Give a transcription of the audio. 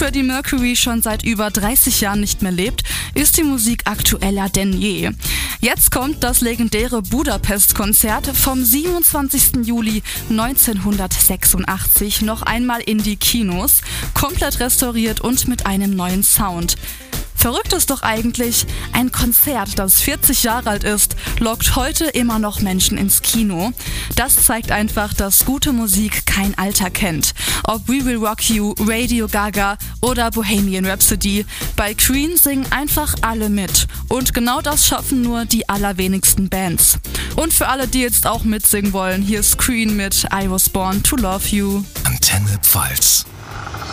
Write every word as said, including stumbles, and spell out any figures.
Freddie Mercury schon seit über dreißig Jahren nicht mehr lebt, ist die Musik aktueller denn je. Jetzt kommt das legendäre Budapest-Konzert vom siebenundzwanzigsten Juli neunzehnhundertsechsundachtzig noch einmal in die Kinos, komplett restauriert und mit einem neuen Sound. Verrückt ist doch eigentlich, ein Konzert, das vierzig Jahre alt ist, lockt heute immer noch Menschen ins Kino. Das zeigt einfach, dass gute Musik kein Alter kennt. Ob We Will Rock You, Radio Gaga oder Bohemian Rhapsody, bei Queen singen einfach alle mit. Und genau das schaffen nur die allerwenigsten Bands. Und für alle, die jetzt auch mitsingen wollen, hier ist Queen mit I Was Born to Love You. Antenne Pfalz.